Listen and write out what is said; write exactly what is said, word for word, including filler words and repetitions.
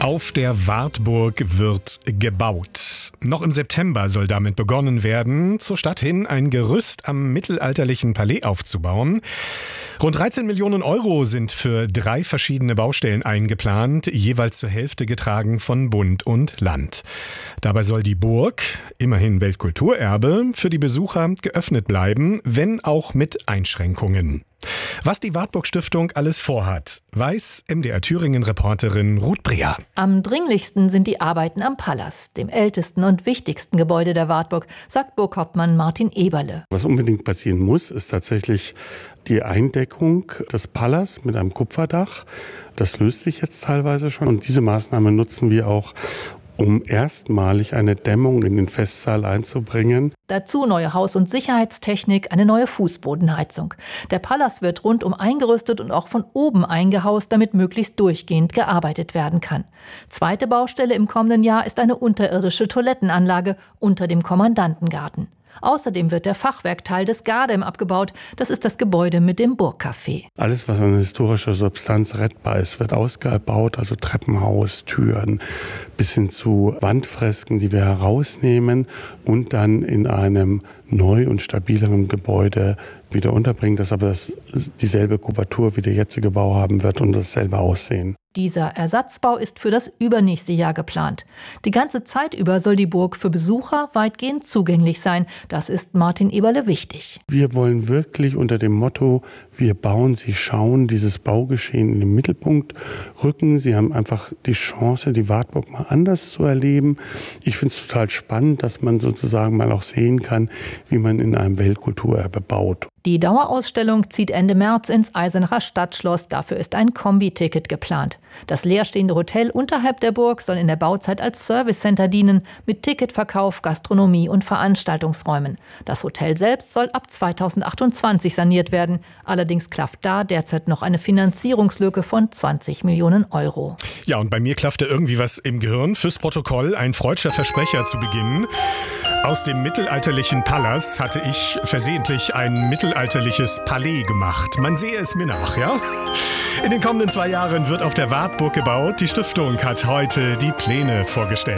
Auf der Wartburg wird gebaut. Noch im September soll damit begonnen werden, zur Stadt hin ein Gerüst am mittelalterlichen Palais aufzubauen. Rund dreizehn Millionen Euro sind für drei verschiedene Baustellen eingeplant, jeweils zur Hälfte getragen von Bund und Land. Dabei soll die Burg, immerhin Weltkulturerbe, für die Besucher geöffnet bleiben, wenn auch mit Einschränkungen. Was die Wartburg-Stiftung alles vorhat, weiß M D R Thüringen-Reporterin Ruth Breer. Am dringlichsten sind die Arbeiten am Palas, dem ältesten und wichtigsten Gebäude der Wartburg, sagt Burghauptmann Martin Eberle. Was unbedingt passieren muss, ist tatsächlich die Eindeckung des Palas mit einem Kupferdach. Das löst sich jetzt teilweise schon und diese Maßnahme nutzen wir auch, um erstmalig eine Dämmung in den Festsaal einzubringen. Dazu neue Haus- und Sicherheitstechnik, eine neue Fußbodenheizung. Der Palas wird rundum eingerüstet und auch von oben eingehaust, damit möglichst durchgehend gearbeitet werden kann. Zweite Baustelle im kommenden Jahr ist eine unterirdische Toilettenanlage unter dem Kommandantengarten. Außerdem wird der Fachwerkteil des Gardem abgebaut. Das ist das Gebäude mit dem Burgcafé. Alles, was an historischer Substanz rettbar ist, wird ausgebaut. Also Treppenhaus, Türen bis hin zu Wandfresken, die wir herausnehmen und dann in einem neu und stabileren Gebäude wieder unterbringen, das aber das, dieselbe Kubatur wie der jetzige Bau haben wird und dasselbe Aussehen. Dieser Ersatzbau ist für das übernächste Jahr geplant. Die ganze Zeit über soll die Burg für Besucher weitgehend zugänglich sein. Das ist Martin Eberle wichtig. Wir wollen wirklich unter dem Motto, wir bauen, Sie schauen, dieses Baugeschehen in den Mittelpunkt rücken. Sie haben einfach die Chance, die Wartburg mal anders zu erleben. Ich finde es total spannend, dass man sozusagen mal auch sehen kann, wie man in einem Weltkulturerbe baut. Die Dauerausstellung zieht Ende März ins Eisenacher Stadtschloss. Dafür ist ein Kombi-Ticket geplant. Das leerstehende Hotel unterhalb der Burg soll in der Bauzeit als Servicecenter dienen, mit Ticketverkauf, Gastronomie und Veranstaltungsräumen. Das Hotel selbst soll ab zweitausendachtundzwanzig saniert werden. Allerdings klafft da derzeit noch eine Finanzierungslücke von zwanzig Millionen Euro. Ja, und bei mir klaffte irgendwie was im Gehirn. Fürs Protokoll ein freudscher Versprecher zu Beginn. Aus dem mittelalterlichen Palas hatte ich versehentlich ein mittelalterliches Palais gemacht. Man sehe es mir nach, ja? In den kommenden zwei Jahren wird auf der Wartburg gebaut. Die Stiftung hat heute die Pläne vorgestellt.